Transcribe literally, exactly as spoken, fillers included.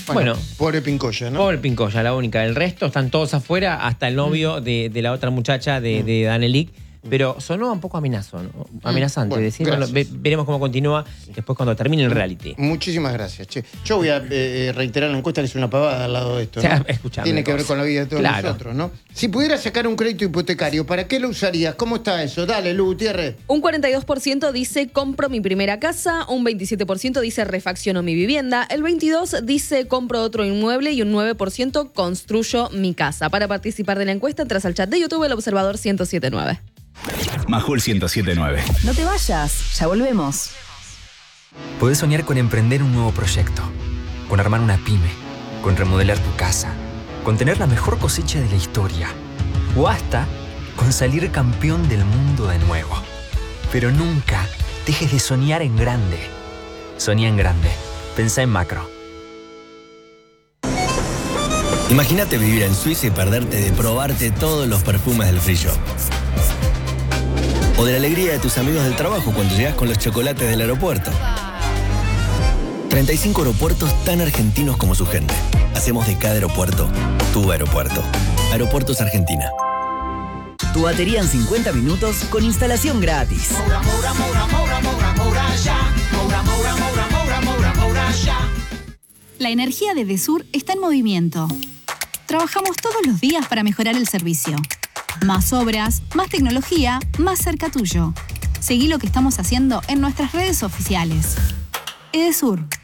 Bueno, bueno pobre Pincoya, ¿no? Pobre Pincoya, la única. El resto están todos afuera, hasta el novio mm. de, de la otra muchacha, de, mm. de Danelik. Pero sonó un poco amenazo, ¿no? amenazante. Bueno, decir, bueno, ve, veremos cómo continúa después cuando termine el reality. Muchísimas gracias, che. Yo voy a eh, reiterar la encuesta, que es una pavada al lado de esto, ¿no? O sea, escuchame, Tiene que ver con la vida de todos claro. nosotros, ¿no? Si pudieras sacar un crédito hipotecario, ¿para qué lo usarías? ¿Cómo está eso? Dale, Lu Gutiérrez. Un cuarenta y dos por ciento dice compro mi primera casa, un veintisiete por ciento dice refacciono mi vivienda, el veintidós por ciento dice compro otro inmueble y un nueve por ciento construyo mi casa. Para participar de la encuesta, entras al chat de YouTube El Observador ciento siete punto nueve. Majul ciento siete punto nueve. No te vayas, ya volvemos. Podés soñar con emprender un nuevo proyecto, con armar una pyme, con remodelar tu casa, con tener la mejor cosecha de la historia, o hasta con salir campeón del mundo de nuevo. Pero nunca dejes de soñar en grande. Soñá en grande. Pensá en macro. Imagínate vivir en Suiza y perderte de probarte todos los perfumes del Free Shop. O de la alegría de tus amigos del trabajo cuando llegas con los chocolates del aeropuerto. treinta y cinco aeropuertos tan argentinos como su gente. Hacemos de cada aeropuerto tu aeropuerto. Aeropuertos Argentina. Tu batería en cincuenta minutos con instalación gratis. Moura, Moura, Moura, Moura, Moura, Moura, ya. Moura, Moura, Moura, Moura, Moura, Moura, ya. La energía de Edesur está en movimiento. Trabajamos todos los días para mejorar el servicio. Más obras, más tecnología, más cerca tuyo. Seguí lo que estamos haciendo en nuestras redes oficiales. Edesur,